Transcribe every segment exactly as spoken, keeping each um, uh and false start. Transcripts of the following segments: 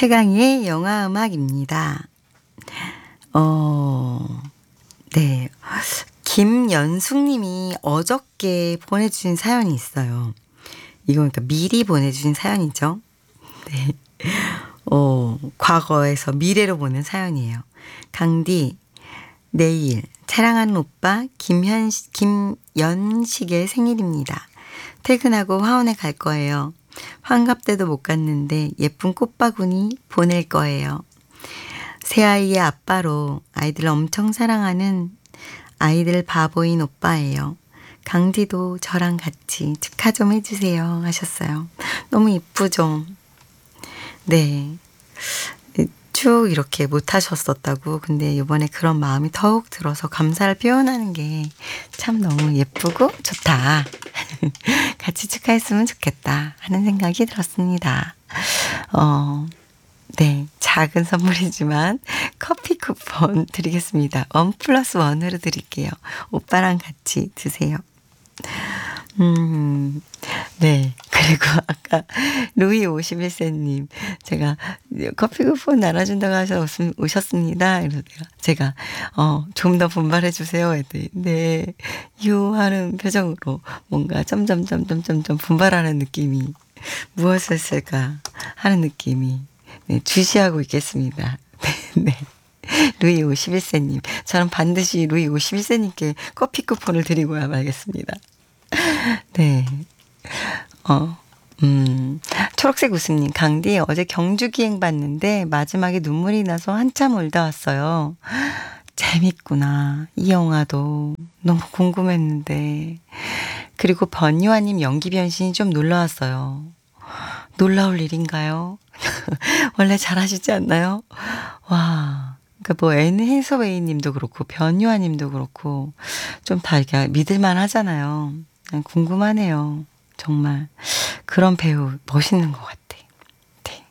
최강희의 영화 음악입니다. 어, 네. 김연숙 님이 어저께 보내주신 사연이 있어요. 이건 그러니까 미리 보내주신 사연이죠. 네. 어, 과거에서 미래로 보낸 사연이에요. 강디, 내일 사랑하는 오빠 김현, 김연식의 생일입니다. 퇴근하고 화원에 갈 거예요. 환갑 때도 못 갔는데 예쁜 꽃바구니 보낼 거예요. 새아이의 아빠로 아이들 엄청 사랑하는 아이들 바보인 오빠예요. 강디도 저랑 같이 축하 좀 해주세요 하셨어요. 너무 이쁘죠? 네. 쭉 이렇게 못하셨었다고. 근데 이번에 그런 마음이 더욱 들어서 감사를 표현하는 게 참 너무 예쁘고 좋다. 같이 축하했으면 좋겠다 하는 생각이 들었습니다. 어, 네. 작은 선물이지만 커피 쿠폰 드리겠습니다. 원 플러스 원으로 드릴게요. 오빠랑 같이 드세요. 음, 네. 그리고 아까 루이 오십일 세님, 제가 커피 쿠폰 나눠준다고 하셔 오셨습니다. 이러세요. 제가, 어, 좀 더 분발해주세요. 했더니, 네. 유 하는 표정으로 뭔가 점점점점점점 분발하는 느낌이 무엇을 쓸까 하는 느낌이 네, 주시하고 있겠습니다. 네. 루이 오십일 세님, 저는 반드시 루이 오십일 세님께 커피 쿠폰을 드리고야 말겠습니다. 네. 어, 음, 초록색 웃음님, 강디 어제 경주기행 봤는데 마지막에 눈물이 나서 한참 울다 왔어요. 재밌구나. 이 영화도 너무 궁금했는데. 그리고 번유아님 연기 변신이 좀 놀라웠어요. 놀라울 일인가요? 원래 잘하시지 않나요? 와. 그러니까 뭐 앤 해서웨이 님도 그렇고 변유아 님도 그렇고 좀 다 이렇게 믿을만 하잖아요. 궁금하네요. 정말 그런 배우 멋있는 것 같아. 네.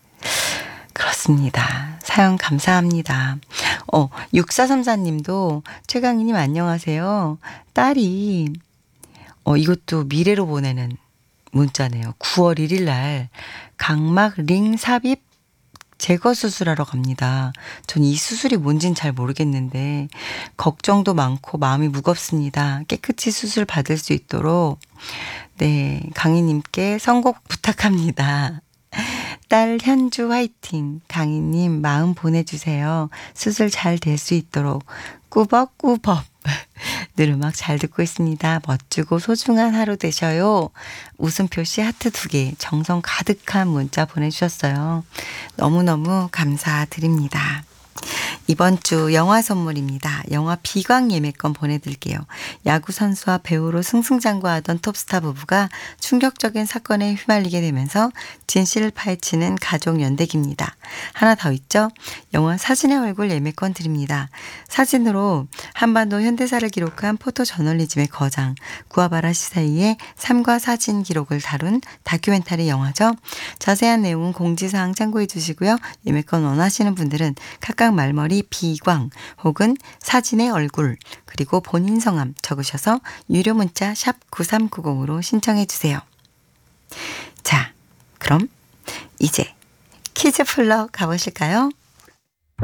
그렇습니다. 사연 감사합니다. 어, 육사삼사 님도 최강희님 안녕하세요. 딸이 어, 이것도 미래로 보내는 문자네요. 구월 일일 날 각막 링 삽입 제거 수술하러 갑니다. 전 이 수술이 뭔진 잘 모르겠는데 걱정도 많고 마음이 무겁습니다. 깨끗이 수술 받을 수 있도록 네, 강희님께 선곡 부탁합니다. 딸 현주 화이팅. 강희님 마음 보내주세요. 수술 잘 될 수 있도록 꾸벅꾸벅 늘 음악 잘 듣고 있습니다. 멋지고 소중한 하루 되셔요. 웃음 표시 하트 두 개 정성 가득한 문자 보내주셨어요. 너무너무 감사드립니다. 이번 주 영화 선물입니다. 영화 비광 예매권 보내드릴게요. 야구 선수와 배우로 승승장구하던 톱스타 부부가 충격적인 사건에 휘말리게 되면서 진실을 파헤치는 가족 연대기입니다. 하나 더 있죠? 영화 사진의 얼굴 예매권 드립니다. 사진으로 한반도 현대사를 기록한 포토 저널리즘의 거장 구하바라 시사이의 삶과 사진 기록을 다룬 다큐멘터리 영화죠. 자세한 내용은 공지사항 참고해 주시고요. 예매권 원하시는 분들은 각각 말머리 비광 혹은 사진의 얼굴 그리고 본인 성함 적으셔서 유료 문자 샵 구삼구공으로 신청해 주세요. 자, 그럼 이제 퀴즈 풀러 가보실까요?